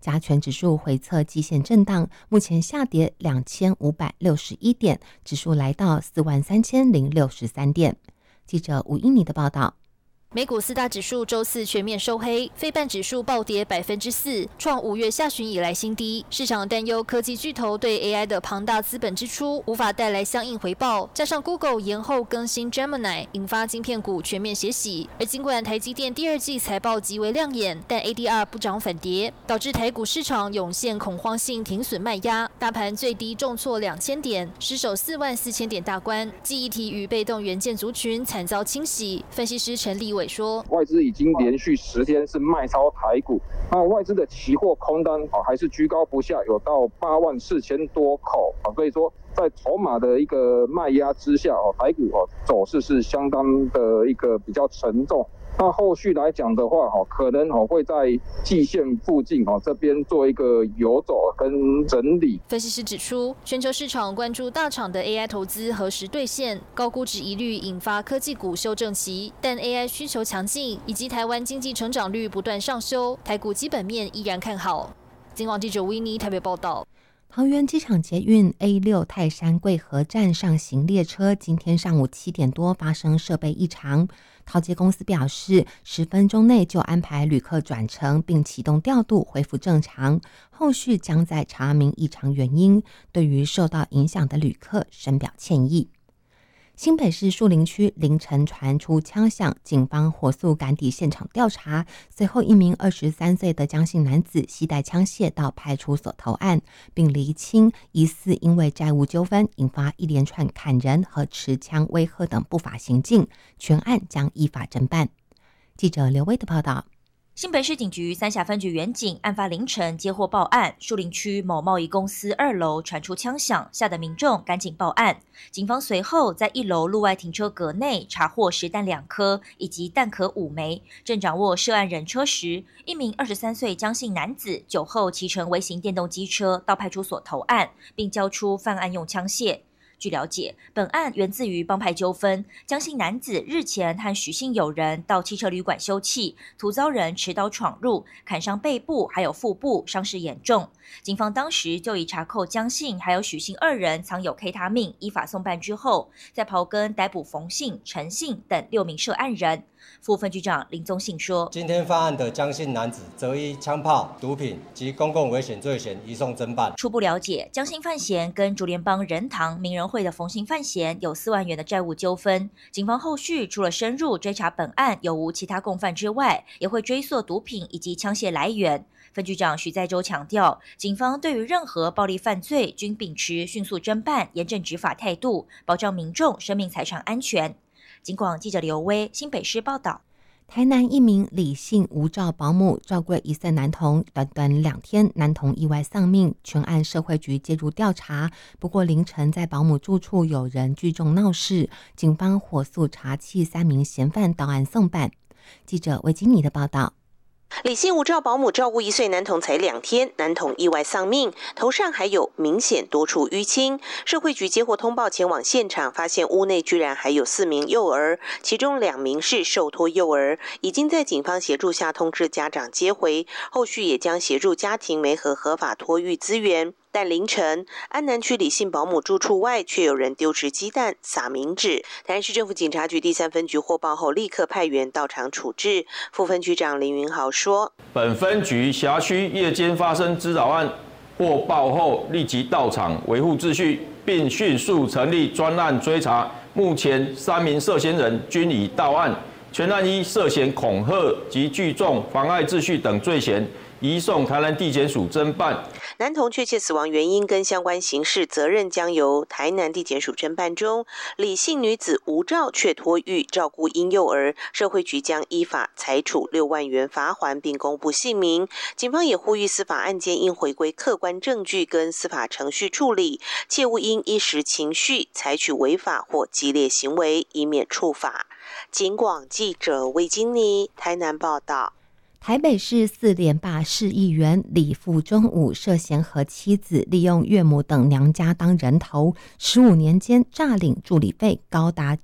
加权指数回测季线震荡，目前下跌2561点，指数来到43063点。记者吴英妮的报道。 美股四大指数周四全面收黑，费半指数暴跌4%，创5月下旬以来新低。市场担忧科技巨头对 AI 的庞大资本支出无法带来相应回报，加上 Google 延后更新 Gemini， 引发晶片股全面血洗。而尽管台积电第二季财报极为亮眼，但 ADR 不涨反跌，导致台股市场涌现恐慌性停损卖压，大盘最低重挫2000点，失守44000点大关。记忆体与被动元件族群惨遭清洗。分析师陈立伟说， 外资已经连续10天是卖超台股，那外资的期货空单还是居高不下，有到84000多口，所以说在筹码的一个卖压之下，台股走势是相当的一个比较沉重。那后续来讲的话，可能会在季线附近这边做一个游走跟整理。 分析师指出，全球市场关注大厂的 AI 投资何时兑现，高估值疑虑引发科技股修正期，但 AI 需求强劲以及台湾经济成长率不断上修，台股基本面依然看好。金广记者维尼台北报道。 桃园机场捷运 A6 泰山贵和站上行列车今天上午7点多发生设备异常，桃捷公司表示10分钟内就安排旅客转乘并启动调度恢复正常，后续将再查明异常原因，对于受到影响的旅客深表歉意。新北市树林区凌晨传出枪响，警方火速赶抵现场调查，随后一名23岁的江姓男子携带枪械到派出所投案，并厘清疑似因为债务纠纷引发一连串砍人和持枪威吓等不法行径，全案将依法侦办。记者刘威的报道。 新北市警局三峡分局员警案发凌晨接获报案，树林区某贸易公司2楼传出枪响，吓得民众赶紧报案。警方随后在1楼路外停车格内查获实弹2颗以及弹壳5枚，正掌握涉案人车时，一名23岁江姓男子酒后骑乘微型电动机车到派出所投案，并交出犯案用枪械。据了解，本案源自于帮派纠纷，江姓男子日前和许姓友人到汽车旅馆休憩，突遭人持刀闯入，砍伤背部还有腹部，伤势严重。警方当时就以查扣江姓还有许姓2人藏有 K 他命，依法送办之后，在刨根逮捕冯姓、陈姓等6名涉案人。副分局长林宗信说， 今天犯案的江姓男子则依枪炮、毒品及公共危险罪嫌移送侦办。 初步了解，江姓范闲跟竹联帮仁堂名人会的冯姓范闲有4万元的债务纠纷，警方后续除了深入追查本案有无其他共犯之外，也会追溯毒品以及枪械来源。分局长许在洲强调，警方对于任何暴力犯罪均秉持迅速侦办、严正执法态度，保障民众生命财产安全。警广记者刘威新北市报道。 台南一名李姓无照保姆照顾1岁男童，短短2天，男童意外丧命，全案社会局介入调查。不过凌晨在保姆住处有人聚众闹事，警方火速查缉3名嫌犯到案送办。记者魏金妮的报道。 李姓无照保姆照顾1岁男童才2天，男童意外丧命，头上还有明显多处淤青。社会局接获通报前往现场，发现屋内居然还有4名幼儿，其中2名是受托幼儿，已经在警方协助下通知家长接回，后续也将协助家庭媒合合法托育资源。但凌晨，安南区李姓保姆住处外却有人丢掷鸡蛋、撒冥纸。台南市政府警察局第3分局获报后，立刻派员到场处置。副分局长林云豪说：“ 本分局辖区夜间发生滋扰案，获报后立即到场维护秩序，并迅速成立专案追查。目前3名涉嫌人均已到案，全案依涉嫌恐吓及聚众、妨碍秩序等罪嫌，移送台南地检署侦办。” 男童确切死亡原因跟相关刑事责任将由台南地检署侦办中。李姓女子无照却托育照顾婴幼儿，社会局将依法裁处6万元罚锾，并公布姓名。警方也呼吁司法案件应回归客观证据跟司法程序处理，切勿因一时情绪采取违法或激烈行为，以免处罚。警广记者魏金妮台南报道。 台北市4连霸市议员李富中武涉嫌和妻子利用岳母等娘家当人头，15年间诈领助理费高达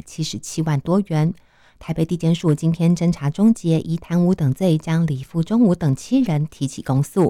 977万多元。台北地检署今天侦查终结，以贪污等罪将李富中武等7人提起公诉。